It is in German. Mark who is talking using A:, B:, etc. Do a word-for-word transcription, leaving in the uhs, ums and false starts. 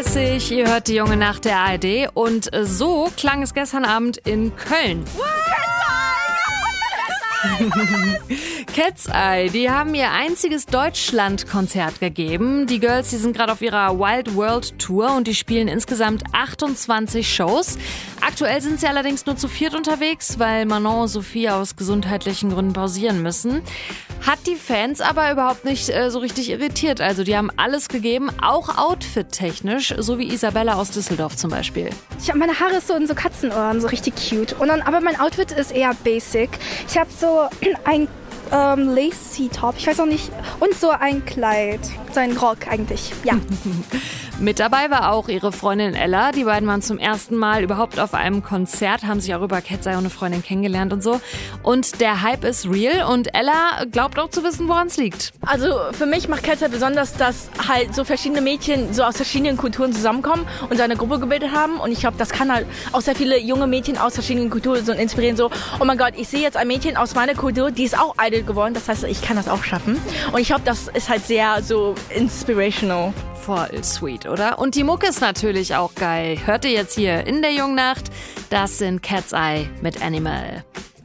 A: dreißig, ihr hört die Junge Nacht der A R D und so klang es gestern Abend in Köln. Cat's Eye, die haben ihr einziges Deutschland-Konzert gegeben. Die Girls, die sind gerade auf ihrer Wild World Tour und die spielen insgesamt achtundzwanzig Shows. Aktuell sind sie allerdings nur zu viert unterwegs, weil Manon und Sophie aus gesundheitlichen Gründen pausieren müssen. Hat die Fans aber überhaupt nicht äh, so richtig irritiert. Also die haben alles gegeben, auch outfit-technisch, so wie Isabella aus Düsseldorf zum Beispiel.
B: Ich habe meine Haare so in so Katzenohren, so richtig cute. Und dann, aber mein Outfit ist eher basic. Ich habe so ein ähm, Lacy-Top, ich weiß auch nicht, und so ein Kleid, so ein Rock eigentlich, ja.
A: Mit dabei war auch ihre Freundin Ella. Die beiden waren zum ersten Mal überhaupt auf einem Konzert, haben sich auch über Cat's Eye und eine Freundin kennengelernt und so. Und der Hype ist real und Ella glaubt auch zu wissen, woran es liegt.
C: Also für mich macht Cat's Eye besonders, dass halt so verschiedene Mädchen so aus verschiedenen Kulturen zusammenkommen und so eine Gruppe gebildet haben. Und ich glaube, das kann halt auch sehr viele junge Mädchen aus verschiedenen Kulturen so inspirieren. So, oh mein Gott, ich sehe jetzt ein Mädchen aus meiner Kultur, die ist auch Idol geworden. Das heißt, ich kann das auch schaffen. Und ich glaube, das ist halt sehr so inspirational.
A: Voll sweet, oder? Und die Mucke ist natürlich auch geil. Hört ihr jetzt hier in der Jungen Nacht? Das sind Cat's Eye mit Animal.